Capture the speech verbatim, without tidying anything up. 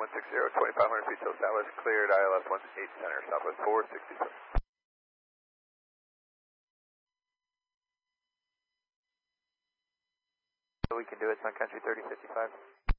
one six zero, twenty-five hundred feet till southwest, cleared, I L S one eight center, southwest four sixty-seven. So we can do it, Sun Country thirty fifty-five.